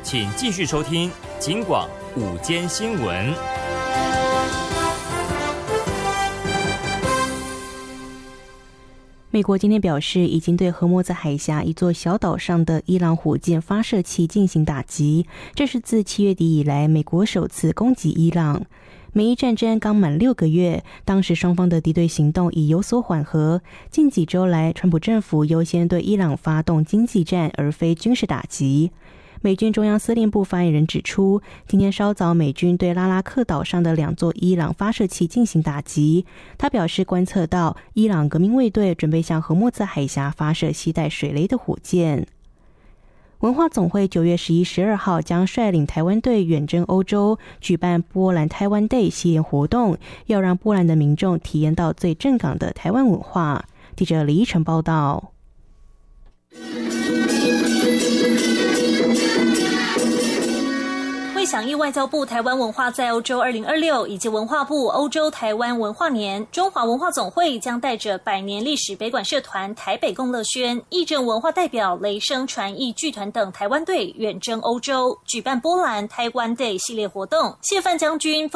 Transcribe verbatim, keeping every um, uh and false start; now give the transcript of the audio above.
请继续收听警广午间新闻。 美国今天表示，已经对荷莫兹海峡一座小岛上的伊朗火箭发射器进行打击，这是自七月底以来美国首次攻击伊朗。美伊战争刚满六个月，当时双方的敌对行动已有所缓和。近几周来，川普政府优先对伊朗发动经济战，而非军事打击。美军中央司令部发言人指出，今天稍早美军对拉拉克岛上的两座伊朗发射器进行打击。他表示，观测到伊朗革命卫队准备向荷莫兹海峡发射携带水雷的火箭。文化总会九月十一、十二号将率领台湾队远征欧洲，举办波兰台湾 Day 系列活动，要让波兰的民众体验到最正港的台湾文化。记者李依晨报道。 为响应外交部台湾文化在欧洲二零二六以及文化部欧洲台湾文化年，中华文化总会将带着百年历史北管社团台北共乐轩、义正文化代表雷声传艺剧团等台湾队远征欧洲，举办波兰台湾 Day 系列活动。谢范将军